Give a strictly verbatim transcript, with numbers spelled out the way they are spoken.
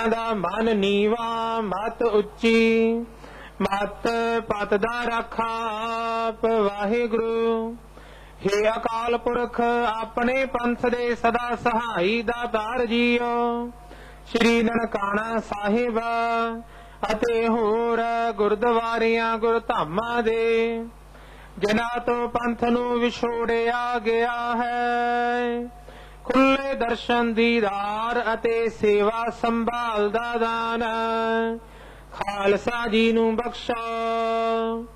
ਜਿਨ੍ਹਾਂ ਦਾ ਮਨ ਨੀਵਾ ਮਤ ਉੱਚੀ, ਮਤ ਪਤ ਦਾ ਰਾਖਾ ਆਪ ਵਾਹਿਗੁਰੂ। ਹੇ ਅਕਾਲ ਪੁਰਖ ਆਪਣੇ ਪੰਥ ਦੇ ਸਦਾ ਸਹਾਈ ਦਾਤਾਰ ਜੀਓ, ਸ਼੍ਰੀ ਨਨਕਾਣਾ ਸਾਹਿਬ ਅਤੇ ਹੋਰ ਗੁਰਦੁਆਰਿਆਂ ਗੁਰਧਾਮਾਂ ਦੇ ਜਿਨ੍ਹਾਂ ਤੋਂ ਪੰਥ ਨੂੰ ਵਿਛੋੜਿਆ ਗਿਆ ਹੈ, ਖੁੱਲੇ ਦਰਸ਼ਨ ਦੀਦਾਰ ਅਤੇ ਸੇਵਾ ਸੰਭਾਲ ਦਾ ਦਾਨ ਖਾਲਸਾ ਜੀ ਨੂੰ ਬਖਸ਼ੋ।